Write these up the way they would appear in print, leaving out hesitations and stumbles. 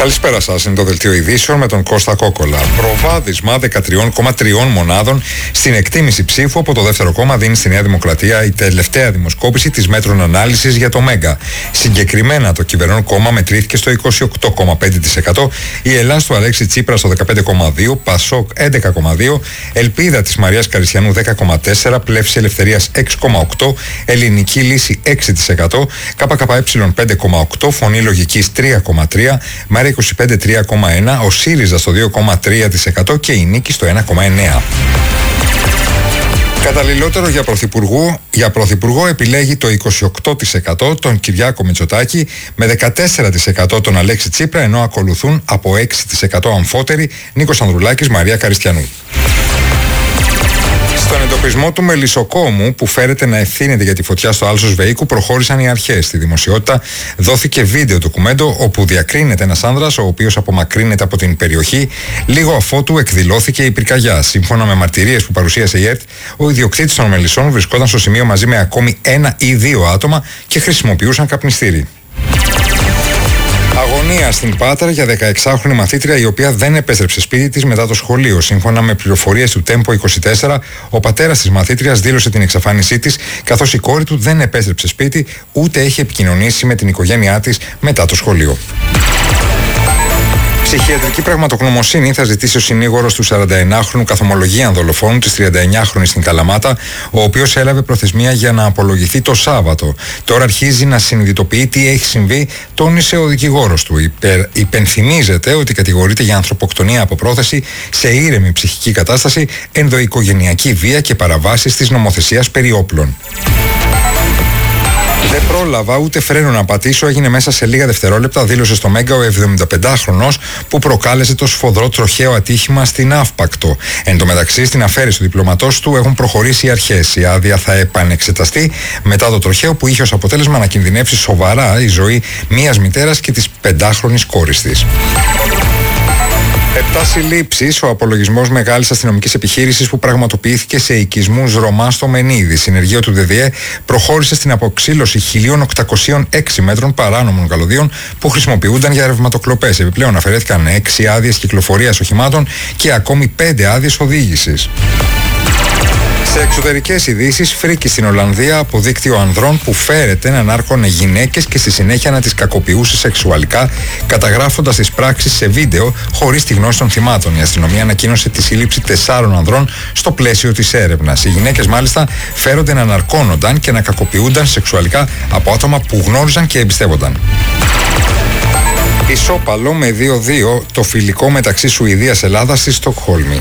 Καλησπέρα σας, είναι το Δελτίο Ειδήσεων με τον Κώστα Κόκολα. Προβάδισμα 13,3 μονάδων στην εκτίμηση ψήφου από το δεύτερο κόμμα δίνει στη Νέα Δημοκρατία η τελευταία δημοσκόπηση της μέτρων ανάλυσης για το Μέγκα. Συγκεκριμένα, το κυβερνών κόμμα μετρήθηκε στο 28,5%, η Ελλάς του Αλέξη Τσίπρα στο 15,2%, Πασόκ 11,2%, Ελπίδα της Μαρίας Καριστιανού 10,4%, Πλεύση Ελευθερίας 6,8%, Ελληνική Λύση 6%, ΚΚΕ 5,8%, Φωνή Λογικής 3,3%, Μάρια 25 3,1%, ο ΣΥΡΙΖΑ στο 2,3% και η Νίκη στο 1,9%. Καταλληλότερο για πρωθυπουργό επιλέγει το 28% τον Κυριάκο Μητσοτάκη, με 14% τον Αλέξη Τσίπρα, ενώ ακολουθούν από 6% αμφότεροι Νίκος Ανδρουλάκης, Μαρία Καριστιανού. Στον εντοπισμό του μελισσοκόμου που φέρεται να ευθύνεται για τη φωτιά στο Άλσος Βεϊκού προχώρησαν οι αρχές. Στη δημοσιότητα δόθηκε βίντεο ντοκουμέντο όπου διακρίνεται ένας άνδρας ο οποίος απομακρύνεται από την περιοχή λίγο αφότου εκδηλώθηκε η πυρκαγιά. Σύμφωνα με μαρτυρίες που παρουσίασε η ΕΡΤ, ο ιδιοκτήτης των μελισσών βρισκόταν στο σημείο μαζί με ακόμη 1 ή 2 άτομα και χρησιμοποιούσαν καπνιστήρι. Αγωνία στην Πάτρα για 16χρονη μαθήτρια η οποία δεν επέστρεψε σπίτι της μετά το σχολείο. Σύμφωνα με πληροφορίες του Τέμπο 24, ο πατέρας της μαθήτριας δήλωσε την εξαφάνισή της, καθώς η κόρη του δεν επέστρεψε σπίτι ούτε έχει επικοινωνήσει με την οικογένειά της μετά το σχολείο. Ψυχιατρική πραγματογνωμοσύνη θα ζητήσει ο συνήγορος του 41χρονου καθομολογίαν δολοφόνου της 39χρονης στην Καλαμάτα, ο οποίος έλαβε προθεσμία για να απολογηθεί το Σάββατο. Τώρα αρχίζει να συνειδητοποιεί τι έχει συμβεί, τόνισε ο δικηγόρος του. Υπενθυμίζεται ότι κατηγορείται για ανθρωποκτονία από πρόθεση σε ήρεμη ψυχική κατάσταση, ενδοοικογενειακή βία και παραβάσεις της νομοθεσίας περί όπλων. Δεν πρόλαβα ούτε φρένο να πατήσω, έγινε μέσα σε λίγα δευτερόλεπτα, δήλωσε στο Μέγκα ο 75χρονος που προκάλεσε το σφοδρό τροχαίο ατύχημα στην Αύπακτο. Εν τω μεταξύ, στην αφαίρεση του διπλωματός του έχουν προχωρήσει οι αρχές. Η άδεια θα επανεξεταστεί μετά το τροχαίο που είχε ως αποτέλεσμα να κινδυνεύσει σοβαρά η ζωή μιας μητέρας και της 5χρονης κόρης της. 7 συλλήψεις, ο απολογισμός μεγάλης αστυνομικής επιχείρησης που πραγματοποιήθηκε σε οικισμούς Ρωμά στο Μενίδη. Συνεργείο του ΔΔΕ προχώρησε στην αποξήλωση 1.806 μέτρων παράνομων καλωδίων που χρησιμοποιούνταν για ρευματοκλοπές. Επιπλέον αφαιρέθηκαν 6 άδειες κυκλοφορίας οχημάτων και ακόμη 5 άδειες οδήγησης. Σε εξωτερικές ειδήσεις, φρίκη στην Ολλανδία από δίκτυο ανδρών που φέρεται να ανάρκωνε γυναίκες και στη συνέχεια να τις κακοποιούσε σεξουαλικά, καταγράφοντας τις πράξεις σε βίντεο χωρίς τη γνώση των θυμάτων. Η αστυνομία ανακοίνωσε τη σύλληψη 4 ανδρών στο πλαίσιο της έρευνας. Οι γυναίκες μάλιστα φέρονται να αναρκώνονταν και να κακοποιούνταν σεξουαλικά από άτομα που γνώριζαν και εμπιστεύονταν. Ισόπαλο με 2-2 το φιλικό μεταξύ Σουηδίας-Ελλάδας στη Στοκχόλμη.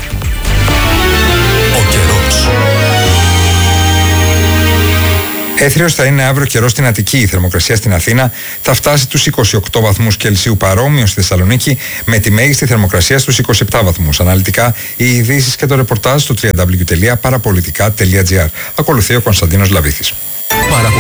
Έθριος θα είναι αύριο καιρός στην Αττική. Η θερμοκρασία στην Αθήνα θα φτάσει τους 28 βαθμούς Κελσίου, παρόμοιο στη Θεσσαλονίκη, με τη μέγιστη θερμοκρασία στους 27 βαθμούς. Αναλυτικά, οι ειδήσεις και το ρεπορτάζ στο www.parapolitica.gr. Ακολουθεί ο Κωνσταντίνος Λαβίθης.